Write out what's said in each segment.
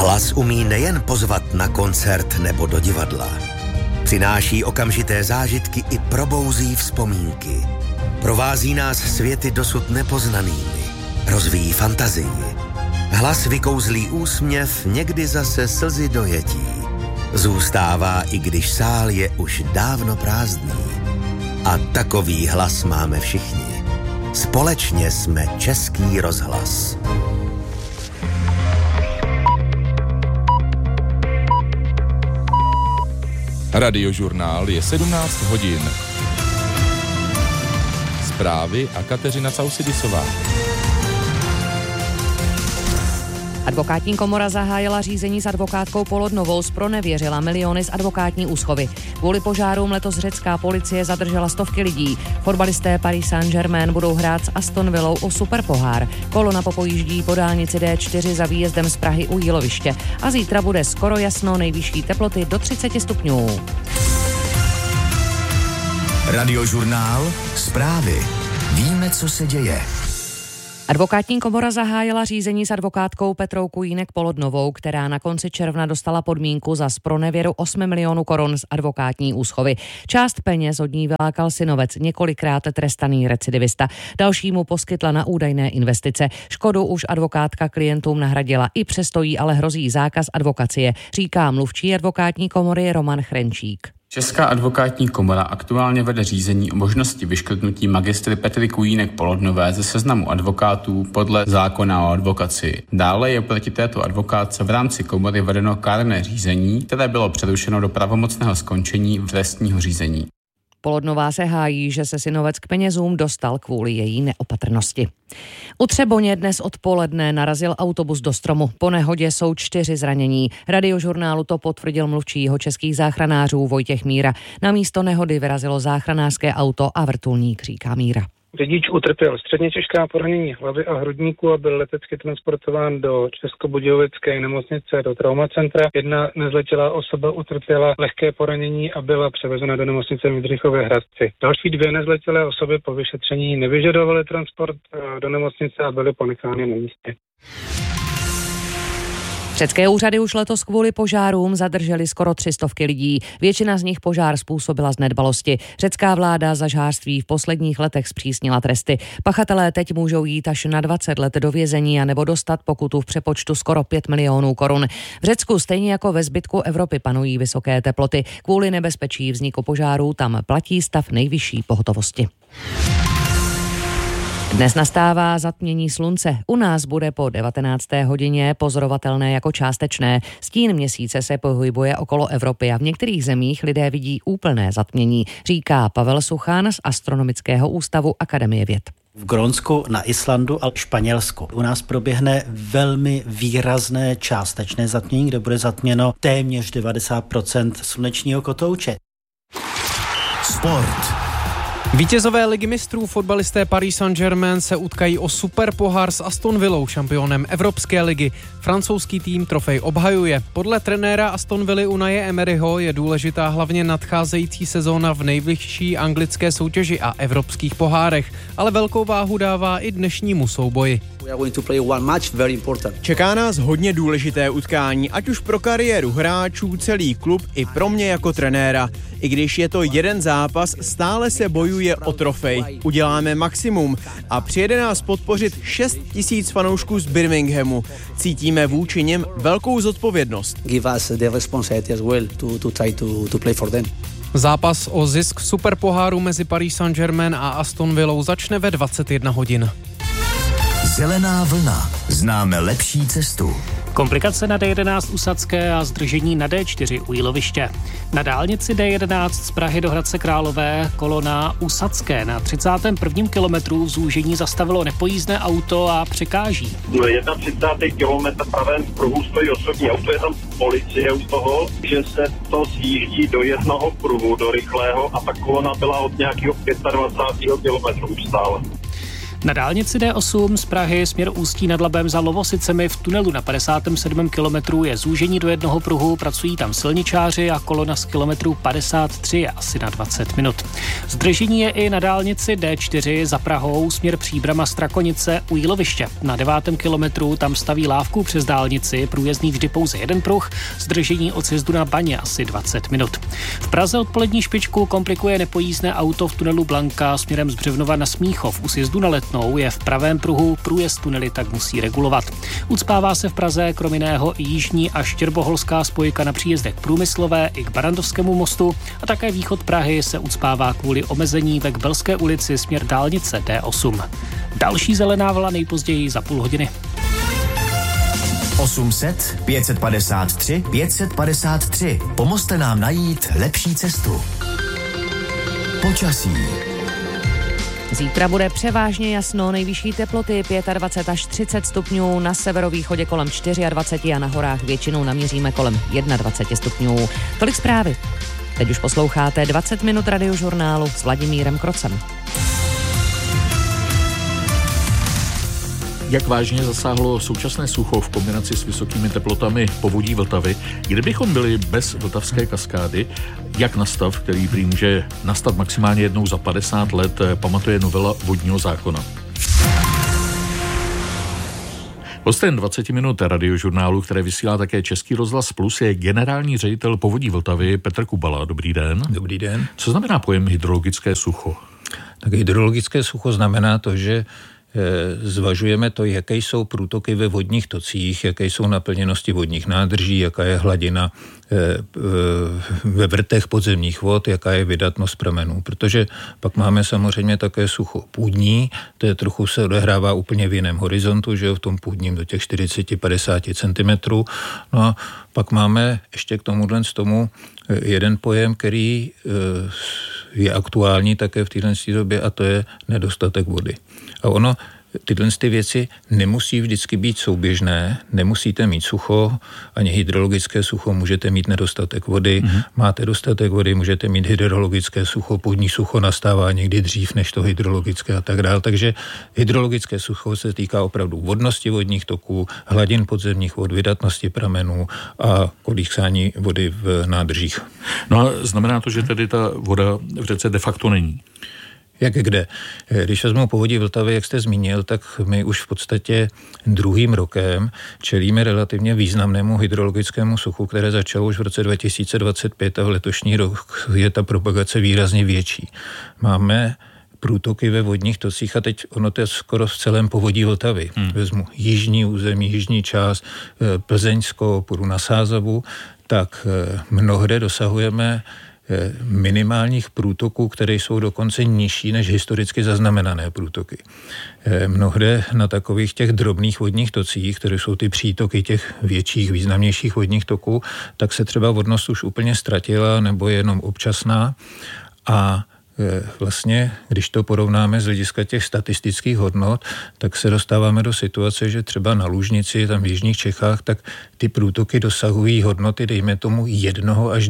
Hlas umí nejen pozvat na koncert nebo do divadla. Přináší okamžité zážitky i probouzí vzpomínky. Provází nás světy dosud nepoznanými. Rozvíjí fantazii. Hlas vykouzlí úsměv, někdy zase slzy dojetí. Zůstává, i když sál je už dávno prázdný. A takový hlas máme všichni. Společně jsme Český rozhlas. Radiožurnál je 17 hodin. Zprávy a Kateřina Causidisová. Advokátní komora zahájila řízení s advokátkou Polodnovou, zpronevěřila miliony z advokátní úschovy. Kvůli požárům letos řecká policie zadržela stovky lidí. Fotbalisté Paris Saint-Germain budou hrát s Aston Villou o superpohár. Kolona popojíždí po dálnici D4 za výjezdem z Prahy u Jíloviště. A zítra bude skoro jasno, nejvyšší teploty do 30 stupňů. Radiožurnál, zprávy. Víme, co se děje. Advokátní komora zahájila řízení s advokátkou Petrou Kujínek-Polodnovou, která na konci června dostala podmínku za zpronevěru 8 milionů korun z advokátní úschovy. Část peněz od ní vylákal synovec, několikrát trestaný recidivista. Dalšímu poskytla na údajné investice. Škodu už advokátka klientům nahradila, i přesto jí ale hrozí zákaz advokacie, říká mluvčí advokátní komory Roman Chrenčík. Česká advokátní komora aktuálně vede řízení o možnosti vyškrtnutí magistry Petry Kujínek-Polodnové ze seznamu advokátů podle zákona o advokacii. Dále je proti této advokátce v rámci komory vedeno kárné řízení, které bylo přerušeno do pravomocného skončení trestního řízení. Polodnová se hájí, že se synovec k penězům dostal kvůli její neopatrnosti. U Třeboně dnes odpoledne narazil autobus do stromu. Po nehodě jsou 4 zranění. Radiožurnálu to potvrdil mluvčí českých záchranářů Vojtěch Míra. Na místo nehody vyrazilo záchranářské auto a vrtulník, říká Míra. Řidič utrpěl středně těžká poranění hlavy a hrudníku a byl letecky transportován do Českobudějovické nemocnice do traumacentra. Jedna nezletilá osoba utrpěla lehké poranění a byla převezena do nemocnice v Jindřichově Hradci. Další 2 nezletilé osoby po vyšetření nevyžadovaly transport do nemocnice a byly ponechány na místě. Řecké úřady už letos kvůli požárům zadrželi skoro 300 lidí. Většina z nich požár způsobila z nedbalosti. Řecká vláda za žhářství v posledních letech zpřísnila tresty. Pachatelé teď můžou jít až na 20 let do vězení a nebo dostat pokutu v přepočtu skoro 5 milionů korun. V Řecku stejně jako ve zbytku Evropy panují vysoké teploty. Kvůli nebezpečí vzniku požárů tam platí stav nejvyšší pohotovosti. Dnes nastává zatmění slunce. U nás bude po 19. hodině pozorovatelné jako částečné. Stín měsíce se pohybuje okolo Evropy a v některých zemích lidé vidí úplné zatmění, říká Pavel Suchán z Astronomického ústavu Akademie věd. V Grónsku, na Islandu a Španělsku. U nás proběhne velmi výrazné částečné zatmění, kde bude zatměno téměř 90% slunečního kotouče. Sport. Vítězové ligy mistrů fotbalisté Paris Saint-Germain se utkají o superpohár s Aston Villou, šampionem Evropské ligy. Francouzský tým trofej obhajuje. Podle trenéra Aston Villy Unaye Emeryho je důležitá hlavně nadcházející sezóna v nejvyšší anglické soutěži a evropských pohárech, ale velkou váhu dává i dnešnímu souboji. Čeká nás hodně důležité utkání, ať už pro kariéru hráčů, celý klub i pro mě jako trenéra. I když je to jeden zápas, stále se bojuje o trofej. Uděláme maximum a přijede nás podpořit 6 000 fanoušků z Birminghamu. Cítíme vůči něm velkou zodpovědnost. Zápas o zisk superpoháru mezi Paris Saint-Germain a Aston Villou začne ve 21 hodin. Zelená vlna. Známe lepší cestu. Komplikace na D11 u Sadské a zdržení na D4 u Jíloviště. Na dálnici D11 z Prahy do Hradce Králové kolona u Sadské na 31. kilometru v zúžení zastavilo nepojízdné auto a překáží. 31. kilometr pravém pruhu stojí osobní auto, je tam policie u toho, že se to zjíždí do jednoho pruhu, do rychlého a ta kolona byla od nějakého 25. kilometru stále. Na dálnici D8 z Prahy směr Ústí nad Labem za Lovosicemi v tunelu na 57. kilometru je zúžení do jednoho pruhu, pracují tam silničáři a kolona z kilometru 53 je asi na 20 minut. Zdržení je i na dálnici D4 za Prahou směr Příbrama Strakonice u Jíloviště. Na 9. kilometru tam staví lávku přes dálnici, průjezdný vždy pouze jeden pruh, zdržení od sjezdu na Baně asi 20 minut. V Praze odpolední špičku komplikuje nepojízdné auto v tunelu Blanka směrem z Břevnova na Smíchov. U sjezdu na Letnou je v pravém pruhu, průjezd tunely tak musí regulovat. Ucpává se v Praze krom jiného i jižní a štěrboholská spojka na příjezdech k Průmyslové i k Barandovskému mostu a také východ Prahy se ucpává kvůli omezení ve Kbelské ulici směr dálnice D8. Další zelená vlna nejpozději za půl hodiny. 800 553 553. Pomozte nám najít lepší cestu. Počasí. Zítra bude převážně jasno, nejvyšší teploty 25 až 30 stupňů, na severovýchodě kolem 24 a na horách většinou naměříme kolem 21 stupňů. Tolik zprávy. Teď už posloucháte 20 minut radiožurnálu s Vladimírem Krocem. Jak vážně zasáhlo současné sucho v kombinaci s vysokými teplotami povodí Vltavy, kdybychom byli bez vltavské kaskády, jak na stav, který prý může nastat maximálně jednou za 50 let, pamatuje novela vodního zákona. Hostem 20 minut radiožurnálu, které vysílá také Český rozhlas Plus, je generální ředitel povodí Vltavy Petr Kubala. Dobrý den. Dobrý den. Co znamená pojem hydrologické sucho? Tak hydrologické sucho znamená to, že zvažujeme to, jaké jsou průtoky ve vodních tocích, jaké jsou naplněnosti vodních nádrží, jaká je hladina ve vrtech podzemních vod, jaká je vydatnost pramenů. Protože pak máme samozřejmě také sucho půdní, to je trochu se odehrává úplně v jiném horizontu, že jo, v tom půdním do těch 40-50 cm. No a pak máme ještě k tomu jeden pojem, který je aktuální také v této době, a to je nedostatek vody. A ono, tyhle věci nemusí vždycky být souběžné, nemusíte mít sucho, ani hydrologické sucho, můžete mít nedostatek vody, máte dostatek vody, můžete mít hydrologické sucho, půdní sucho nastává někdy dřív než to hydrologické a tak dále. Takže hydrologické sucho se týká opravdu vodnosti vodních toků, hladin podzemních vod, vydatnosti pramenů a kolísání vody v nádržích. No a znamená to, že tedy ta voda v řece de facto není? Jak kde? Když vezmu povodí Vltavy, jak jste zmínil, tak my už v podstatě druhým rokem čelíme relativně významnému hydrologickému suchu, které začalo už v roce 2025 a v letošní rok je ta propagace výrazně větší. Máme průtoky ve vodních tocích a teď ono to je skoro v celém povodí Vltavy. Vezmu jižní území, jižní část, Plzeňsko, půjdu na Sázavu, tak mnohde dosahujeme minimálních průtoků, které jsou dokonce nižší než historicky zaznamenané průtoky. Mnohde na takových těch drobných vodních tocích, které jsou ty přítoky těch větších, významnějších vodních toků, tak se třeba vodnost už úplně ztratila nebo je jenom občasná a vlastně, když to porovnáme z hlediska těch statistických hodnot, tak se dostáváme do situace, že třeba na Lužnici, tam v jižních Čechách, tak ty průtoky dosahují hodnoty, dejme tomu 1 až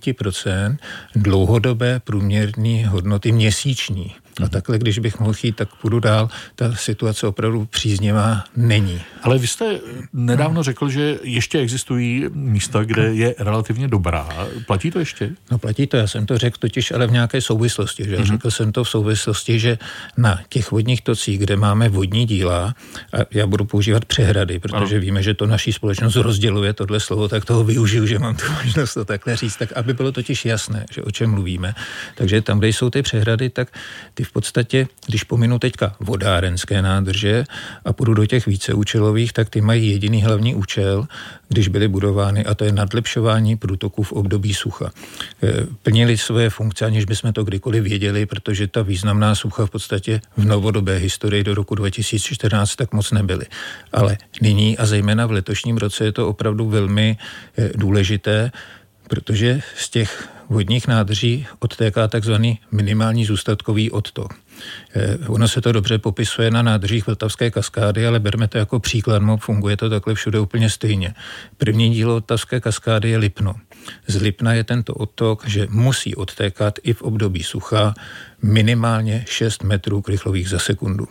9% dlouhodobé průměrné hodnoty měsíční. A takhle, když bych mohl jít, tak půjdu dál, ta situace opravdu příznivá není. Ale vy jste nedávno řekl, že ještě existují místa, kde je relativně dobrá. Platí to ještě? No platí to, já jsem to řekl totiž, ale v nějaké souvislosti. Že? Řekl jsem to v souvislosti, že na těch vodních tocích, kde máme vodní díla, a já budu používat přehrady, protože víme, že to naší společnost rozděluje tohle slovo, tak toho využiju, že mám tu možnost to takhle říct, tak aby bylo totiž jasné, že o čem mluvíme. Takže tam, kde jsou ty přehrady, tak ty v podstatě, když pominu teďka vodárenské nádrže a půjdu do těch víceúčelových, tak ty mají jediný hlavní účel, když byly budovány, a to je nadlepšování průtoků v období sucha. Plnili své funkce, aniž bychom to kdykoliv věděli, protože ta významná sucha v podstatě v novodobé historii do roku 2014 tak moc nebyly. Ale nyní a zejména v letošním roce je to opravdu velmi důležité, protože z těch vodních nádrží odtéká takzvaný minimální zůstatkový odtok. Ono se to dobře popisuje na nádržích Vltavské kaskády, ale berme to jako příklad, funguje to takhle všude úplně stejně. První dílo Vltavské kaskády je Lipno. Z Lipna je tento odtok, že musí odtékat i v období sucha minimálně 6 metrů krychlových za sekundu.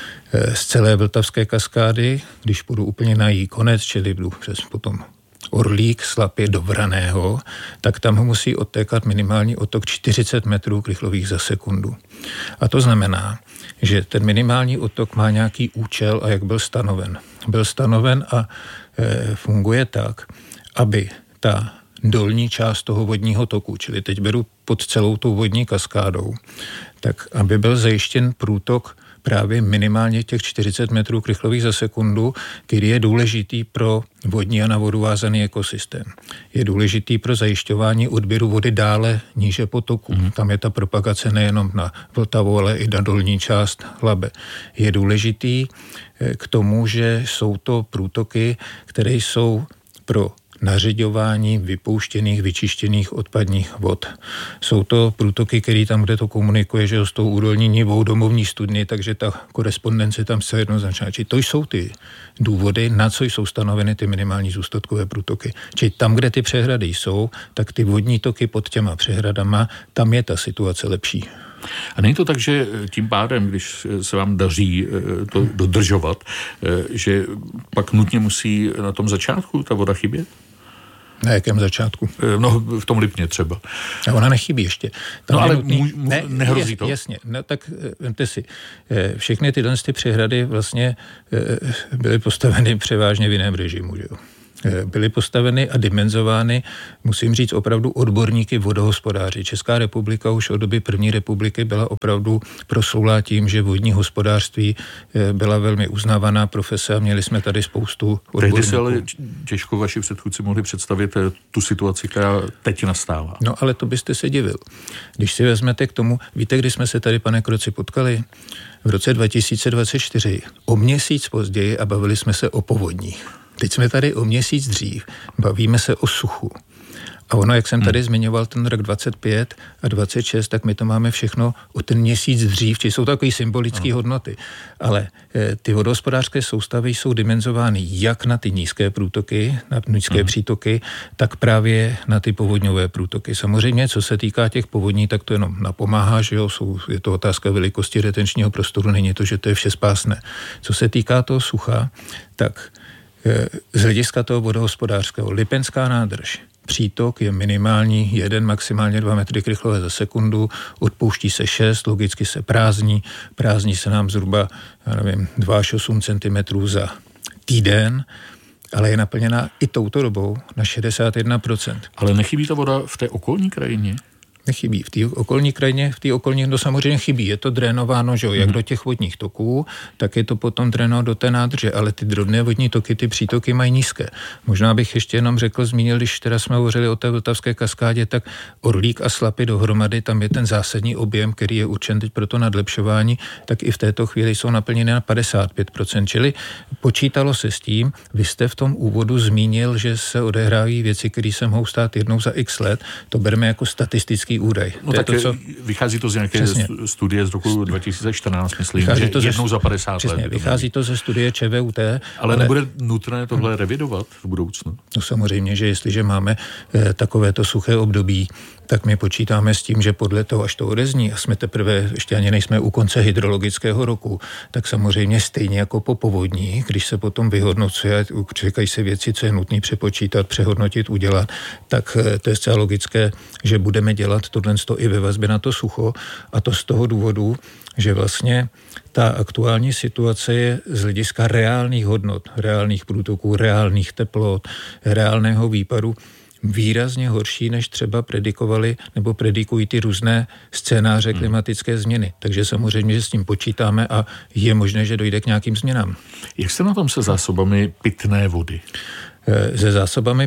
Z celé Vltavské kaskády, když půjdu úplně na její konec, čili jdu přes potom Orlík, Slapě do Vraného, tak tam musí odtékat minimální odtok 40 metrů krychlových za sekundu. A to znamená, že ten minimální odtok má nějaký účel a jak byl stanoven. Byl stanoven a funguje tak, aby ta dolní část toho vodního toku, čili teď beru pod celou tou vodní kaskádou, tak aby byl zajištěn průtok právě minimálně těch 40 metrů krychlových za sekundu, který je důležitý pro vodní a na vodu vázaný ekosystém. Je důležitý pro zajišťování odběru vody dále níže potoku. Tam je ta propagace nejenom na Vltavu, ale i na dolní část Labe. Je důležitý k tomu, že jsou to průtoky, které jsou pro nařiďování vypouštěných, vyčištěných odpadních vod. Jsou to průtoky, které tam, kde to komunikuje, že s tou údolní nivou domovní studny, takže ta korespondence tam se jednoznačná. Či to jsou ty důvody, na co jsou stanoveny ty minimální zůstatkové průtoky. Či tam, kde ty přehrady jsou, tak ty vodní toky pod těma přehradama, tam je ta situace lepší. A není to tak, že tím pádem, když se vám daří to dodržovat, že pak nutně musí na tom začátku ta voda chybět? Na jakém začátku? No, v tom Lipně třeba. A ona nechybí ještě. Tam ale nehrozí to? Jasně. No tak vemte si, všechny tyhle přehrady vlastně byly postaveny převážně v jiném režimu, že jo? Byly postaveny a dimenzovány, musím říct, opravdu odborníky vodohospodáři. Česká republika už od doby první republiky byla opravdu proslulá tím, že vodní hospodářství byla velmi uznávaná profese a měli jsme tady spoustu odborníků. Tehdy si ale těžko vaši předchůdci mohli představit tu situaci, která teď nastává. No ale to byste se divil. Když si vezmete k tomu, víte, kdy jsme se tady, pane Kroci, potkali? V roce 2024, o měsíc později a bavili jsme se o povodních. Teď jsme tady o měsíc dřív, bavíme se o suchu. A ono, jak jsem tady zmiňoval ten rok 25 a 26, tak my to máme všechno o ten měsíc dřív, či jsou takové symbolické hodnoty. Ale ty vodohospodářské soustavy jsou dimenzovány jak na ty nízké průtoky, na nízké přítoky, tak právě na ty povodňové průtoky. Samozřejmě, co se týká těch povodní, tak to jenom napomáhá, že jo, je to otázka velikosti retenčního prostoru, není to, že to je všespásné. Co se týká toho sucha, tak z hlediska toho vodohospodářského Lipenská nádrž. Přítok je minimální 1, maximálně 2 metry krychlové za sekundu, odpouští se 6, logicky se prázdní se nám zhruba, 2 až 8 cm za týden, ale je naplněná i touto dobou na 61%. Ale nechybí ta voda v té okolní krajině? Nechybí. V té okolní krajině, to samozřejmě chybí. Je to drénováno, že jo, jak do těch vodních toků, tak je to potom drénováno do té nádrže, ale ty drobné vodní toky, ty přítoky mají nízké. Možná bych ještě jenom zmínil, když teda jsme hovořili o té Vltavské kaskádě, tak Orlík a Slapy dohromady, tam je ten zásadní objem, který je určen teď pro to nadlepšování, tak i v této chvíli jsou naplněny na 55%, čili počítalo se s tím, vy jste v tom úvodu zmínil, že se odehrávají věci, které se mohou stát jednou za x let, to bereme jako statistický údaj. No tak to, co... vychází to z nějaké studie z roku 2014, myslím, vychází že jednou za 50 přesně, let. Vychází to ze studie ČVUT. Ale nebude nutné tohle revidovat v budoucnu? No samozřejmě, že jestliže máme takovéto suché období, tak my počítáme s tím, že podle toho, až to odezní, a jsme teprve, ještě ani nejsme u konce hydrologického roku, tak samozřejmě stejně jako po povodní, když se potom vyhodnocuje, čekají se věci, co je nutné přepočítat, přehodnotit, udělat, tak to je zcela logické, že budeme dělat tohle i ve vazbě na to sucho, a to z toho důvodu, že vlastně ta aktuální situace je z hlediska reálných hodnot, reálných průtoků, reálných teplot, reálného výpadu výrazně horší, než třeba predikovali nebo predikují ty různé scénáře klimatické změny. Takže samozřejmě, že s tím počítáme a je možné, že dojde k nějakým změnám. Jak jste na tom se zásobami pitné vody? Se zásobami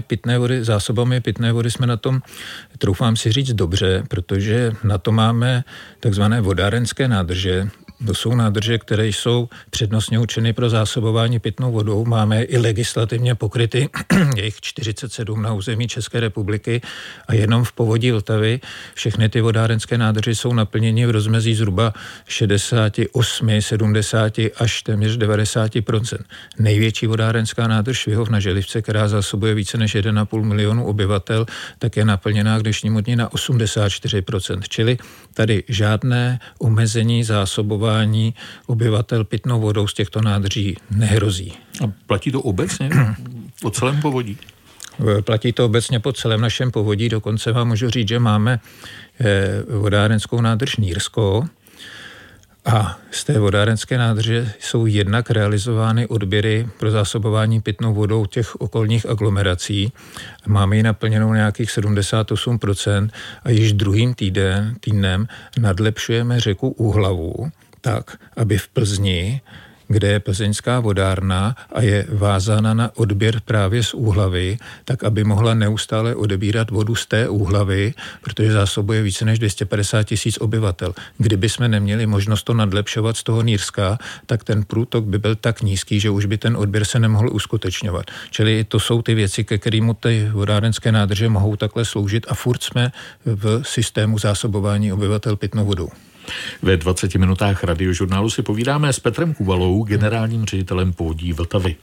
pitné vody jsme na tom, troufám si říct, dobře, protože na to máme takzvané vodárenské nádrže, To jsou nádrže, které jsou přednostně určeny pro zásobování pitnou vodou. Máme i legislativně pokryty, jejich 47 na území České republiky a jenom v povodí Vltavy všechny ty vodárenské nádrže jsou naplněny v rozmezí zhruba 68, 70 až téměř 90%. Největší vodárenská nádrž Švihov na Želivce, která zásobuje více než 1,5 milionu obyvatel, tak je naplněná k dnešnímu dni na 84%. Čili tady žádné omezení zásobování obyvatel pitnou vodou z těchto nádrží nehrozí. A platí to obecně po celém povodí? Platí to obecně po celém našem povodí, dokonce vám můžu říct, že máme vodárenskou nádrž Nýrsko a z té vodárenské nádrže jsou jednak realizovány odběry pro zásobování pitnou vodou těch okolních aglomerací. Máme ji naplněnou nějakých 78% a již druhým týdnem nadlepšujeme řeku Úhlavu tak, aby v Plzni, kde je plzeňská vodárna a je vázána na odběr právě z Úhlavy, tak aby mohla neustále odebírat vodu z té Úhlavy, protože zásobuje více než 250 000 obyvatel. Kdyby jsme neměli možnost to nadlepšovat z toho Nýrska, tak ten průtok by byl tak nízký, že už by ten odběr se nemohl uskutečňovat. Čili to jsou ty věci, ke kterému ty vodárenské nádrže mohou takhle sloužit a furt jsme v systému zásobování obyvatel pitnou vodou. Ve 20 minutách Radiožurnálu si povídáme s Petrem Kubalou, generálním ředitelem Povodí Vltavy.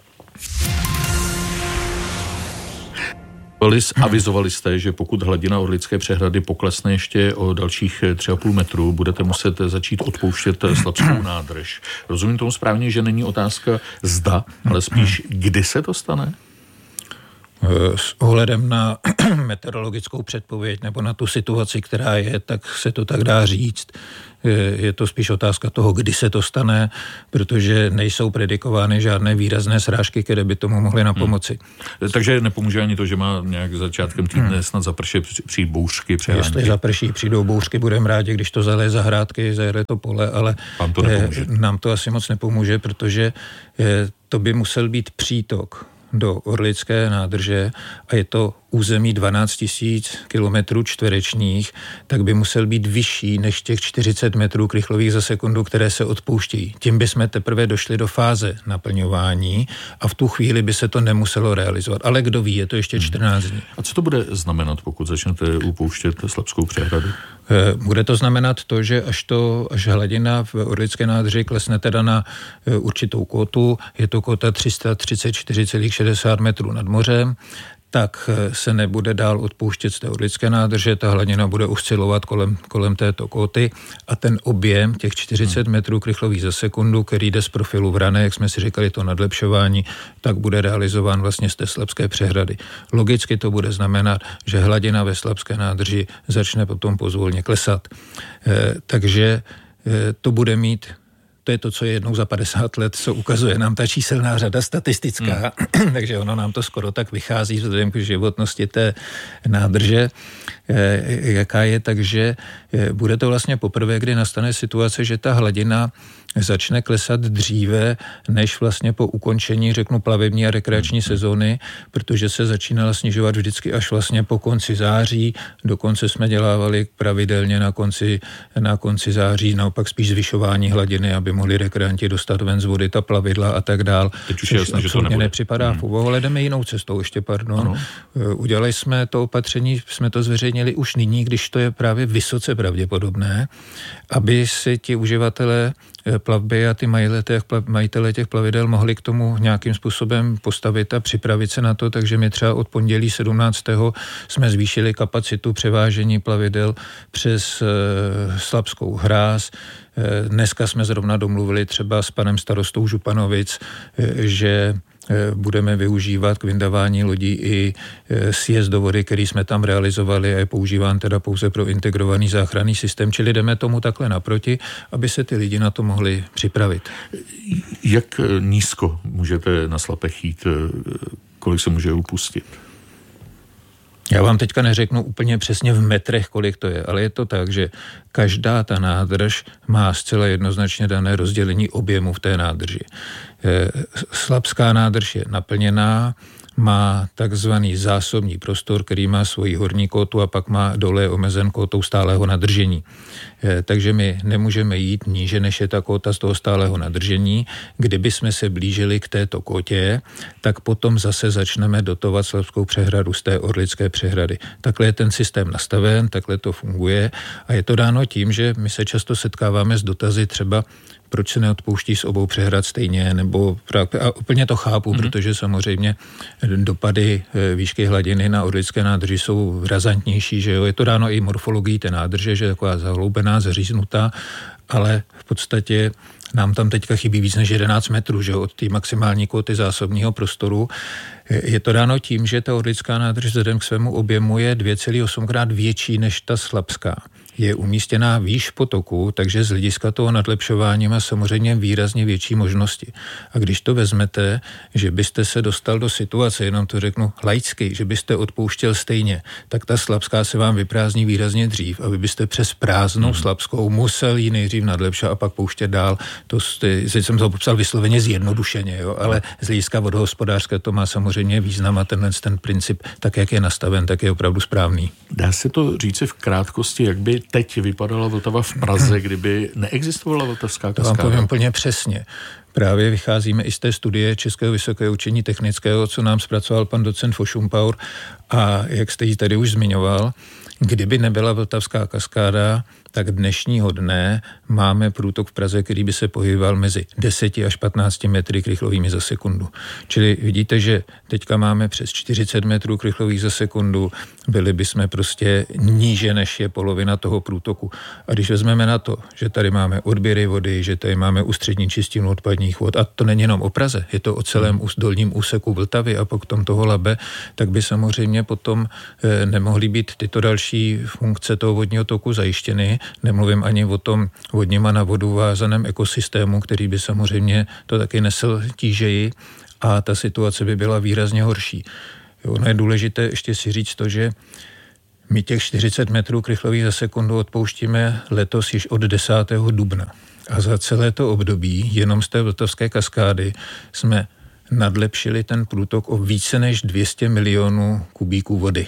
Avizovali jste, že pokud hladina Orlické přehrady poklesne ještě o dalších 3,5 metru, budete muset začít odpouštět Slabskou nádrž. Rozumím tomu správně, že není otázka zda, ale spíš kdy se to stane? S ohledem na meteorologickou předpověď nebo na tu situaci, která je, tak se to tak dá říct. Je to spíš otázka toho, kdy se to stane, protože nejsou predikovány žádné výrazné srážky, které by tomu mohly napomoci. Takže nepomůže ani to, že má nějak začátkem týdne snad zapršet, přijít bouřky, přehánky. Jestli zaprší, přijdou bouřky, budeme rádi, když to zaleje zahrádky, zajede to pole, ale nám to asi moc nepomůže, protože to by musel být přítok do Orlické nádrže a je to území 12 000 kilometrů čtverečních, tak by musel být vyšší než těch 40 metrů krychlových za sekundu, které se odpouštějí. Tím bychom teprve došli do fáze naplňování a v tu chvíli by se to nemuselo realizovat. Ale kdo ví, je to ještě 14 dní. A co to bude znamenat, pokud začnete upouštět Slabskou přehradu? Bude to znamenat to, že až hladina v Orlické nádrži klesne teda na určitou kótu, je to kóta 334,60 metrů nad mořem, tak se nebude dál odpouštět z té Orlické nádrže, ta hladina bude oscilovat kolem této kóty a ten objem těch 40 metrů krychlových za sekundu, který jde z profilu Vrané, jak jsme si říkali, to nadlepšování, tak bude realizován vlastně z té Slabské přehrady. Logicky to bude znamenat, že hladina ve Slabské nádrži začne potom pozvolně klesat. Takže to bude mít. To je to, co je jednou za 50 let, co ukazuje nám ta číselná řada statistická. Takže ono nám to skoro tak vychází vzhledem k životnosti té nádrže, jaká je. Takže bude to vlastně poprvé, kdy nastane situace, že ta hladina začne klesat dříve, než vlastně po ukončení, řeknu, plavební a rekreační sezóny, protože se začínala snižovat vždycky až vlastně po konci září. Dokonce jsme dělávali pravidelně na konci září, naopak spíš zvyšování hladiny, aby mohli rekreanti dostat ven z vody ta plavidla a tak dál. Teď už je jasné, že to nebude. Nepřipadá v úvahu, ale jdeme jinou cestou, ještě pardon. Udělali jsme to opatření, jsme to zveřejnili už nyní, když to je právě vysoce pravděpodobné, aby si ti uživatelé plavby a ty majitele těch plavidel mohli k tomu nějakým způsobem postavit a připravit se na to, takže my třeba od pondělí 17. jsme zvýšili kapacitu převážení plavidel přes Slabskou hráz. Dneska jsme zrovna domluvili třeba s panem starostou Županovic, že budeme využívat k vyndavání lodí i sjezd do vody, který jsme tam realizovali a je používán teda pouze pro integrovaný záchranný systém, čili jdeme tomu takhle naproti, aby se ty lidi na to mohli připravit. Jak nízko můžete na Slapech jít, kolik se může upustit? Já vám teďka neřeknu úplně přesně v metrech, kolik to je, ale je to tak, že každá ta nádrž má zcela jednoznačně dané rozdělení objemu v té nádrži. Slabská nádrž je naplněná, má takzvaný zásobní prostor, který má svoji horní kótu a pak má dole omezen kótou stálého nadržení. Takže my nemůžeme jít níže, než je ta kóta z toho stálého nadržení. Kdyby jsme se blížili k této kótě, tak potom zase začneme dotovat Slezskou přehradu z té Orlické přehrady. Takhle je ten systém nastaven, takhle to funguje a je to dáno tím, že my se často setkáváme s dotazy třeba, proč se neodpouští z obou přehrad stejně, nebo a úplně to chápu, protože samozřejmě dopady výšky hladiny na Orlické nádrži jsou razantnější, že jo, je to dáno i morfologií té nádrže, že je taková zahloubená, zaříznutá, ale v podstatě nám tam teďka chybí víc než 11 metrů, že jo, od té maximální kóty zásobního prostoru. Je to dáno tím, že ta Orlická nádrž vzhledem k svému objemu je 2,8krát větší než ta Slabská. Je umístěná výš potoku, takže z hlediska toho nadlepšování má samozřejmě výrazně větší možnosti. A když to vezmete, že byste se dostal do situace, jenom to řeknu laicky, že byste odpouštěl stejně, tak ta Slabská se vám vyprázdní výrazně dřív a vy byste přes prázdnou Slabskou musel ji nejdřív nadlepšat a pak pouštět dál. To jsem to popsal vysloveně zjednodušeně, jo, ale z hlediska vodohospodářské to má samozřejmě význam a ten princip, tak jak je nastaven, tak je opravdu správný. Dá se to říci v krátkosti, jak by teď vypadala Vltava v Praze, kdyby neexistovala Vltavská kaskáda? To vám povím úplně přesně. Právě vycházíme i z té studie Českého vysokého učení technického, co nám zpracoval pan docent Fošumpaur a jak jste ji tady už zmiňoval, kdyby nebyla Vltavská kaskáda, tak dnešního dne máme průtok v Praze, který by se pohyboval mezi 10 až 15 metry krychlovými za sekundu. Čili vidíte, že teďka máme přes 40 metrů krychlových za sekundu, byli bychom prostě níže, než je polovina toho průtoku. A když vezmeme na to, že tady máme odběry vody, že tady máme ústřední čistinu odpadních vod, a to není jenom o Praze, je to o celém dolním úseku Vltavy a potom toho Labe, tak by samozřejmě potom nemohly být tyto další funkce toho vodního toku zajištěny. Nemluvím ani o tom vodním a na vodu vázaném ekosystému, který by samozřejmě to taky nesl tížeji a ta situace by byla výrazně horší. Ono je důležité ještě si říct to, že my těch 40 metrů krychlových za sekundu odpouštíme letos již od 10. dubna. A za celé to období jenom z té Vltavské kaskády jsme nadlepšili ten průtok o více než 200 milionů kubíků vody.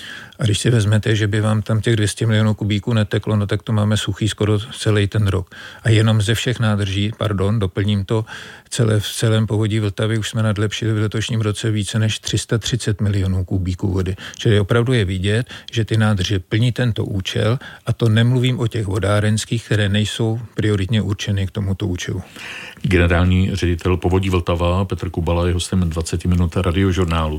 A když si vezmete, že by vám tam těch 200 milionů kubíků neteklo, no tak to máme suchý skoro celý ten rok. A jenom ze všech nádrží, doplním to, v celém povodí Vltavy už jsme nadlepšili v letošním roce více než 330 milionů kubíků vody. Čili opravdu je vidět, že ty nádrže plní tento účel a to nemluvím o těch vodárenských, které nejsou prioritně určeny k tomuto účelu. Generální ředitel Povodí Vltava Petr Kubala je hostem 20 minut Radiožurnálu.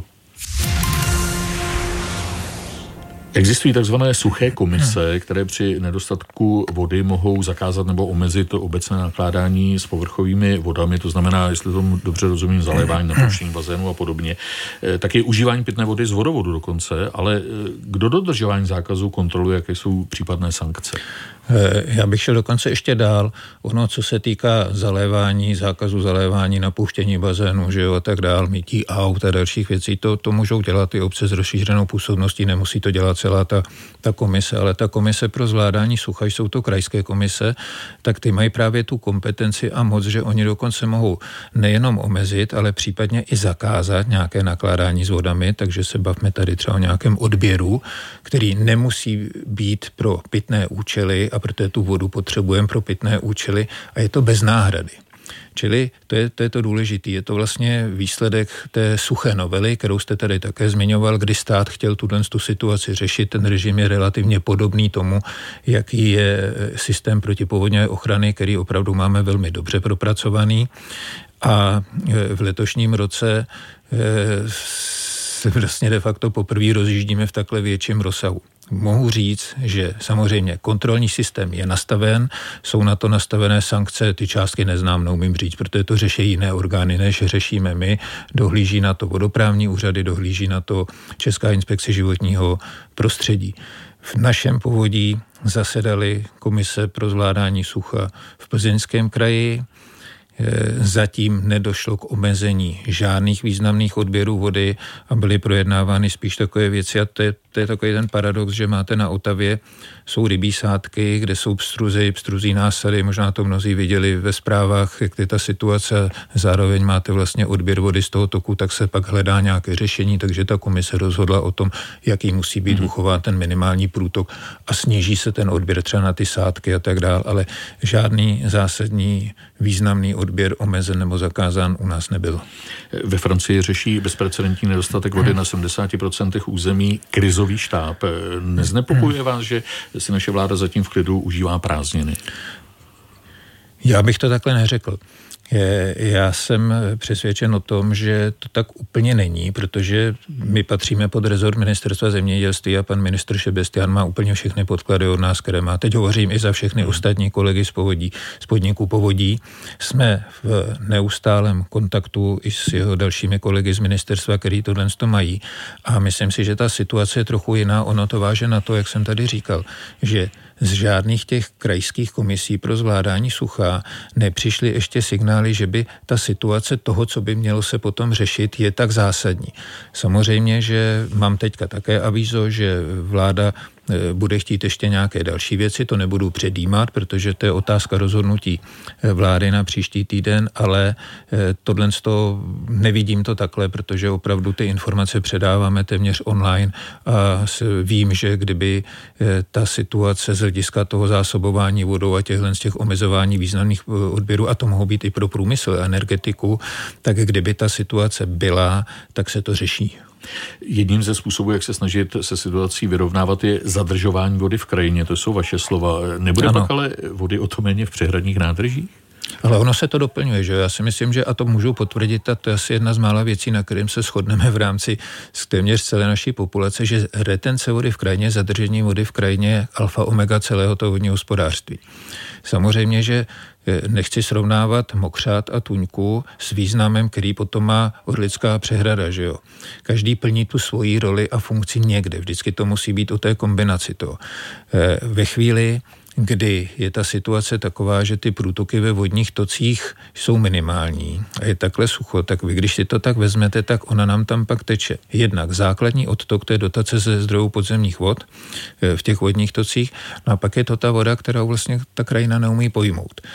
Existují takzvané suché komise, které při nedostatku vody mohou zakázat nebo omezit obecné nakládání s povrchovými vodami, to znamená, jestli tomu dobře rozumím, zalévání, napuštění bazénu a podobně. Taky užívání pitné vody z vodovodu dokonce, ale kdo dodržování zákazu kontroluje, jaké jsou případné sankce? Já bych šel dokonce ještě dál. Ono, co se týká zalévání, zákazu zalévání, napouštění bazénu, že jo, a tak dál, mytí aut a dalších věcí, to můžou dělat ty obce s rozšířenou působností, nemusí to dělat celá ta komise, ale ta komise pro zvládání sucha, jsou to krajské komise, tak ty mají právě tu kompetenci a moc, že oni dokonce mohou nejenom omezit, ale případně i zakázat nějaké nakládání s vodami, takže se bavme tady třeba o nějakém odběru, který nemusí být pro pitné účely, a protože tu vodu potřebujeme pro pitné účely a je to bez náhrady. Čili to je to důležité. Je to vlastně výsledek té suché novely, kterou jste tady také zmiňoval, kdy stát chtěl tu situaci řešit. Ten režim je relativně podobný tomu, jaký je systém protipovodňové ochrany, který opravdu máme velmi dobře propracovaný. A v letošním roce se vlastně de facto poprvé rozjíždíme v takhle větším rozsahu. Mohu říct, že samozřejmě kontrolní systém je nastaven, jsou na to nastavené sankce, ty částky neznám, neumím říct, protože to řeší jiné orgány, než řešíme my. Dohlíží na to vodoprávní úřady, dohlíží na to Česká inspekce životního prostředí. V našem povodí zasedaly komise pro zvládání sucha v Plzeňském kraji, zatím nedošlo k omezení žádných významných odběrů vody a byly projednávány spíš takové věci a to je takový ten paradox, že máte na Otavě, jsou rybí sádky, kde jsou pstruzí násady, možná to mnozí viděli ve zprávách, jak je ta situace, zároveň máte vlastně odběr vody z toho toku, tak se pak hledá nějaké řešení, takže ta komise rozhodla o tom, jaký musí být uchován ten minimální průtok a sníží se ten odběr třeba na ty sádky a tak dál, ale žádný zásadní významný odběr omezen nebo zakázán u nás nebyl. Ve Francii řeší bezprecedentní nedostatek vody na 70% území krizový štáb. Neznepokojuje vás, že si naše vláda zatím v klidu užívá prázdniny? Já bych to takhle neřekl. Já jsem přesvědčen o tom, že to tak úplně není, protože my patříme pod rezort ministerstva zemědělství a pan ministr Šebestián má úplně všechny podklady od nás, které má. Teď hovořím i za všechny ostatní kolegy z podniku Povodí. Jsme v neustálém kontaktu i s jeho dalšími kolegy z ministerstva, který tohle mají. A myslím si, že ta situace je trochu jiná. Ono to váže na to, jak jsem tady říkal, že z žádných těch krajských komisí pro zvládání sucha nepřišly ještě signály, že by ta situace toho, co by mělo se potom řešit, je tak zásadní. Samozřejmě, že mám teďka také avízo, že vláda bude chtít ještě nějaké další věci, to nebudu předjímat, protože to je otázka rozhodnutí vlády na příští týden, ale tohle z toho nevidím to takhle, protože opravdu ty informace předáváme téměř online a vím, že kdyby ta situace z hlediska toho zásobování vodou a z těch omezování významných odběrů, a to mohou být i pro průmysl a energetiku, tak kdyby ta situace byla, tak se to řeší. Jedním ze způsobů, jak se snažit se situací vyrovnávat, je zadržování vody v krajině. To jsou vaše slova. Nebude pak ale vody o to méně v přehradních nádržích? Ale ono se to doplňuje, že já si myslím, že a to můžu potvrdit, a to je asi jedna z mála věcí, na kterým se shodneme v rámci téměř celé naší populace, že retence vody v krajině, zadržení vody v krajině je alfa omega celého toho vodního hospodářství. Samozřejmě, že nechci srovnávat mokřát a tuňku s významem, který potom má Orlická přehrada, že jo. Každý plní tu svoji roli a funkci někde. Vždycky to musí být o té kombinaci toho. Ve chvíli, kdy je ta situace taková, že ty průtoky ve vodních tocích jsou minimální a je takhle sucho, tak vy, když si to tak vezmete, tak ona nám tam pak teče. Jednak základní odtok, to je dotace ze zdrojů podzemních vod v těch vodních tocích, no a pak je to ta voda, kterou vlastně ta krajina neumí pojmout.